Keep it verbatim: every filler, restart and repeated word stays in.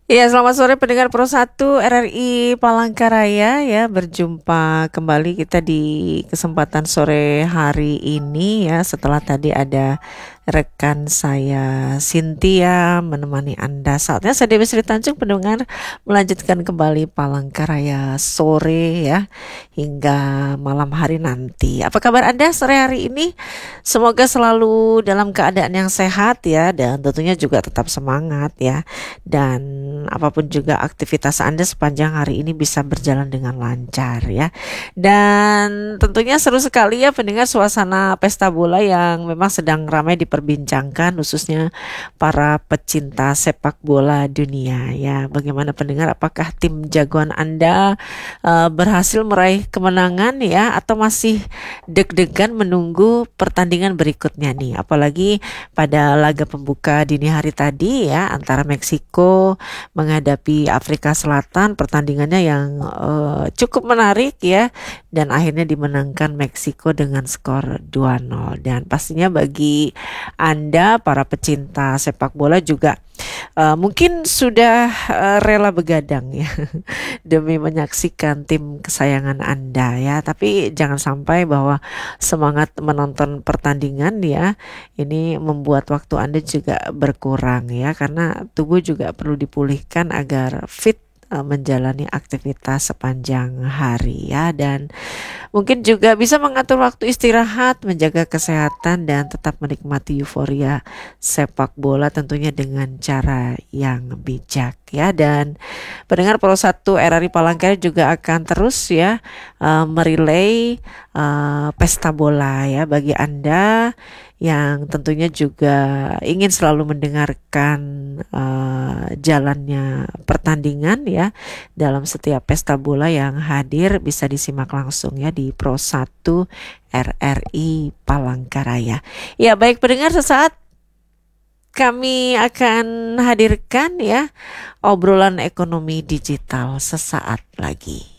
Iya, selamat sore pendengar Pro satu R R I Palangkaraya ya. Berjumpa kembali kita di kesempatan sore hari ini ya. Setelah tadi ada rekan saya Cynthia menemani Anda. Saatnya saya Dewi Sri Tanjung pendengar melanjutkan kembali Palangkaraya sore ya hingga malam hari nanti. Apa kabar Anda sore hari ini? Semoga selalu dalam keadaan yang sehat ya, dan tentunya juga tetap semangat ya. Dan apapun juga aktivitas Anda sepanjang hari ini bisa berjalan dengan lancar ya. Dan tentunya seru sekali ya pendengar suasana pesta bola yang memang sedang ramai diperbincangkan, khususnya para pecinta sepak bola dunia ya. Bagaimana pendengar, apakah tim jagoan Anda uh, berhasil meraih kemenangan ya, atau masih deg-degan menunggu pertandingan berikutnya nih? Apalagi pada laga pembuka dini hari tadi ya antara Meksiko menghadapi Afrika Selatan, pertandingannya yang uh, cukup menarik ya, dan akhirnya dimenangkan Meksiko dengan skor dua nol. Dan pastinya bagi Anda para pecinta sepak bola juga uh, mungkin sudah uh, rela begadang ya demi menyaksikan tim kesayangan Anda ya. Tapi jangan sampai bahwa semangat menonton pertandingan ya ini membuat waktu Anda juga berkurang ya, karena tubuh juga perlu dipulihkan agar fit eh, menjalani aktivitas sepanjang hari ya. Dan mungkin juga bisa mengatur waktu istirahat, menjaga kesehatan, dan tetap menikmati euforia sepak bola tentunya dengan cara yang bijak ya. Dan pendengar Pro satu R R I Palangkaraya juga akan terus ya uh, merelay uh, pesta bola ya bagi Anda yang tentunya juga ingin selalu mendengarkan uh, jalannya pertandingan ya dalam setiap pesta bola yang hadir. Bisa disimak langsung ya di Pro satu R R I Palangkaraya. Ya, baik pendengar, sesaat kami akan hadirkan ya obrolan ekonomi digital sesaat lagi.